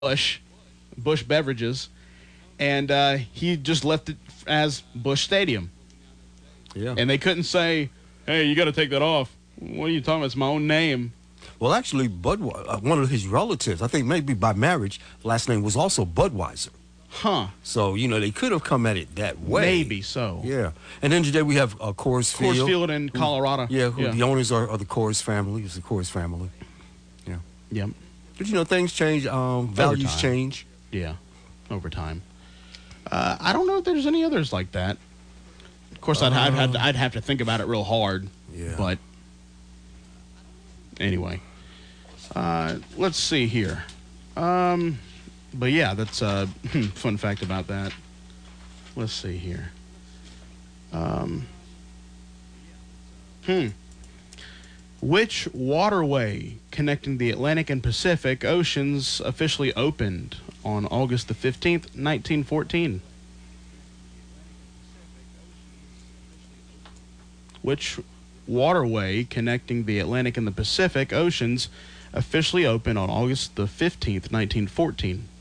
Bush Beverages, and he just left it as Bush Stadium. Yeah. And they couldn't say, "Hey, you got to take that off." What are you talking about? It's my own name. Well, actually, one of his relatives, I think maybe by marriage, last name was also Budweiser. Huh. So, they could have come at it that way. Maybe so. Yeah. And then today we have Coors Field. Coors Field in Colorado. The owners are the Coors family. It's the Coors family. Yeah. Yep. But, things change. Values change. Yeah. Over time. I don't know if there's any others like that. Of course, I'd have to think about it real hard. Yeah. But anyway. Let's see here. But yeah, that's a fun fact about that. Let's see here. Which waterway connecting the Atlantic and Pacific Oceans officially opened on August the 15th, 1914? Which waterway connecting the Atlantic and the Pacific Oceans officially opened on August the 15th, 1914?